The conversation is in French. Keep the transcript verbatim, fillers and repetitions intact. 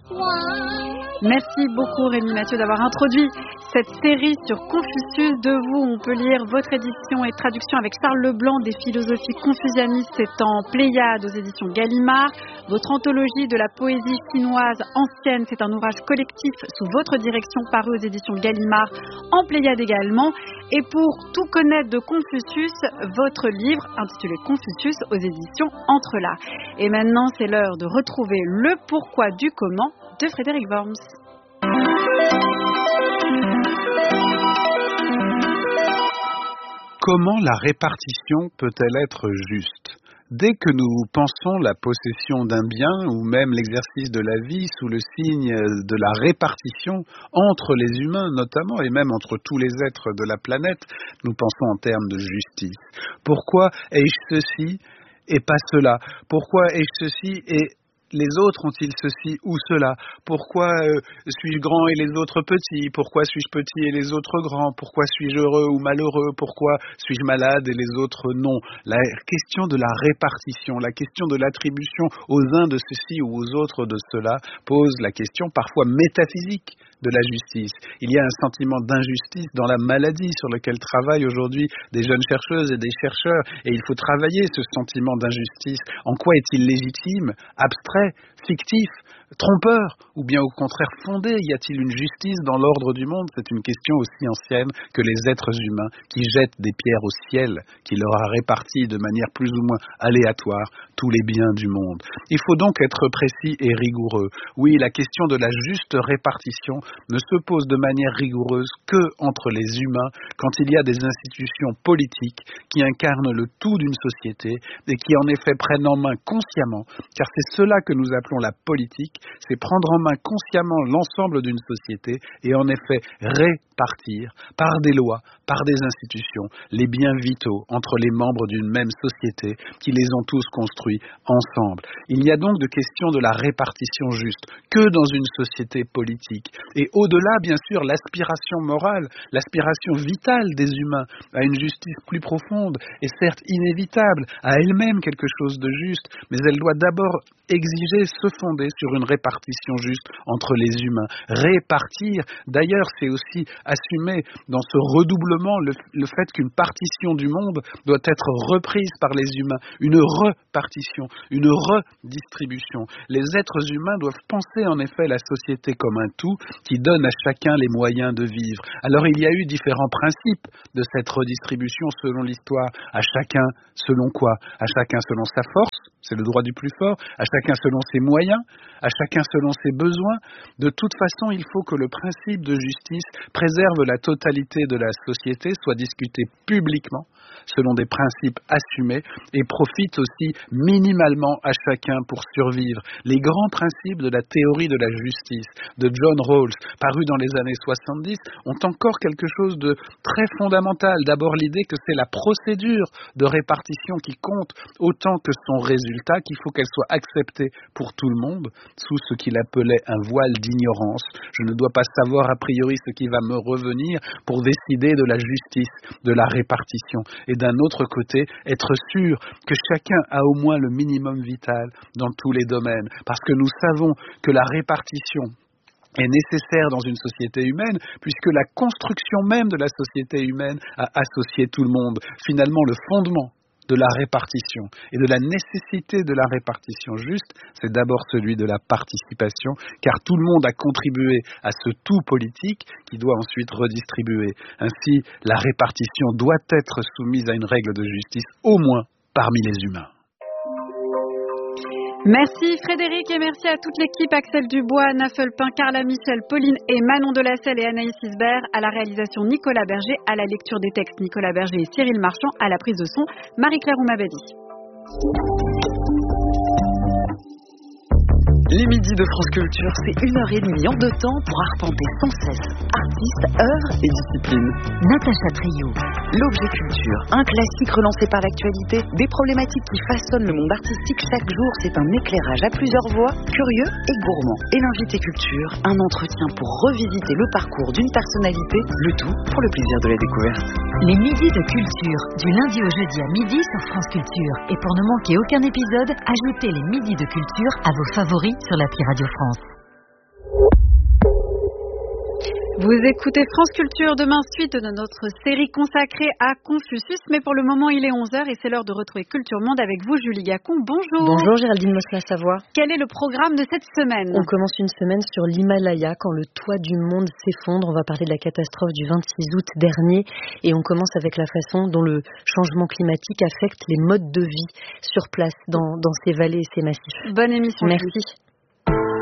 Merci beaucoup Rémi Mathieu d'avoir introduit cette série sur Confucius. De vous, on peut lire votre édition et traduction avec Charles Leblanc des philosophies confucianistes. C'est en Pléiade aux éditions Gallimard. Votre anthologie de la poésie chinoise ancienne, c'est un ouvrage collectif sous votre direction paru aux éditions Gallimard, en Pléiade également. Et pour tout connaître de Confucius, votre livre intitulé Confucius aux éditions Entrelacs. Et maintenant, c'est l'heure de retrouver le pourquoi du comment de Frédéric Worms. Comment la répartition peut-elle être juste ? Dès que nous pensons la possession d'un bien ou même l'exercice de la vie sous le signe de la répartition entre les humains notamment et même entre tous les êtres de la planète, nous pensons en termes de justice. Pourquoi ai-je ceci et pas cela ? Pourquoi ai-je ceci et les autres ont-ils ceci ou cela ? Pourquoi euh, suis-je grand et les autres petits ? Pourquoi suis-je petit et les autres grands ? Pourquoi suis-je heureux ou malheureux ? Pourquoi suis-je malade et les autres non ? La question de la répartition, la question de l'attribution aux uns de ceci ou aux autres de cela pose la question parfois métaphysique de la justice. Il y a un sentiment d'injustice dans la maladie sur lequel travaillent aujourd'hui des jeunes chercheuses et des chercheurs, et il faut travailler ce sentiment d'injustice. En quoi est-il légitime, abstrait, fictif, trompeur, ou bien au contraire fondé ? Y a-t-il une justice dans l'ordre du monde ? C'est une question aussi ancienne que les êtres humains qui jettent des pierres au ciel, qui leur a réparti de manière plus ou moins aléatoire tous les biens du monde. Il faut donc être précis et rigoureux. Oui, la question de la juste répartition ne se pose de manière rigoureuse que entre les humains quand il y a des institutions politiques qui incarnent le tout d'une société et qui en effet prennent en main consciemment, car c'est cela que nous appelons la politique, c'est prendre en main consciemment l'ensemble d'une société et en effet répartir par des lois, par des institutions, les biens vitaux entre les membres d'une même société qui les ont tous construits ensemble. Il y a donc de question de la répartition juste que dans une société politique. Et au-delà, bien sûr, l'aspiration morale, l'aspiration vitale des humains à une justice plus profonde est certes inévitable, à elle-même quelque chose de juste, mais elle doit d'abord exiger, se fonder sur une répartition juste entre les humains. Répartir, d'ailleurs, c'est aussi assumer dans ce redoublement le, le fait qu'une partition du monde doit être reprise par les humains, une repartition, une redistribution. Les êtres humains doivent penser en effet la société comme un tout qui donne à chacun les moyens de vivre. Alors il y a eu différents principes de cette redistribution selon l'histoire, à chacun selon quoi ? À chacun selon sa force, c'est le droit du plus fort, à chacun selon ses moyens, à chacun selon ses besoins. De toute façon, il faut que le principe de justice préserve la totalité de la société, soit discuté publiquement, selon des principes assumés, et profite aussi minimalement à chacun pour survivre. Les grands principes de la théorie de la justice de John Rawls, parus dans les années soixante-dix, ont encore quelque chose de très fondamental. D'abord l'idée que c'est la procédure de répartition qui compte autant que son résultat, qu'il faut qu'elle soit acceptée pour tout le monde, sous ce qu'il appelait un voile d'ignorance. Je ne dois pas savoir a priori ce qui va me revenir pour décider de la justice, de la répartition. Et d'un autre côté, être sûr que chacun a au moins le minimum vital dans tous les domaines. Parce que nous savons que la répartition est nécessaire dans une société humaine, puisque la construction même de la société humaine a associé tout le monde. Finalement, le fondement de la répartition et de la nécessité de la répartition juste, c'est d'abord celui de la participation, car tout le monde a contribué à ce tout politique qui doit ensuite redistribuer. Ainsi, la répartition doit être soumise à une règle de justice, au moins parmi les humains. Merci Frédéric et merci à toute l'équipe, Axel Dubois, Anna Fulpin, Carla Michel, Pauline et Manon Delacelle et Anaïs Isbert, à la réalisation Nicolas Berger, à la lecture des textes Nicolas Berger et Cyril Marchand, à la prise de son Marie-Claire Oumabadi. Les midis de France Culture, c'est une heure et demie en deux temps pour arpenter sans cesse artistes, œuvres et disciplines. Natacha Trio. L'objet culture, un classique relancé par l'actualité, des problématiques qui façonnent le monde artistique chaque jour, c'est un éclairage à plusieurs voix, curieux et gourmand. Et l'invité culture, un entretien pour revisiter le parcours d'une personnalité, le tout pour le plaisir de la découverte. Les midis de culture, du lundi au jeudi à midi sur France Culture. Et pour ne manquer aucun épisode, ajoutez les midis de culture à vos favoris sur l'appli Radio France. Vous écoutez France Culture, demain suite de notre série consacrée à Confucius, mais pour le moment il est onze heures et c'est l'heure de retrouver Culture Monde avec vous Julie Gacon. Bonjour. Bonjour Géraldine Mosna-Savoie. Quel est le programme de cette semaine? On commence une semaine sur l'Himalaya quand le toit du monde s'effondre. On va parler de la catastrophe du vingt-six août dernier et on commence avec la façon dont le changement climatique affecte les modes de vie sur place dans, dans ces vallées et ces massifs. Bonne émission. Merci. Julie.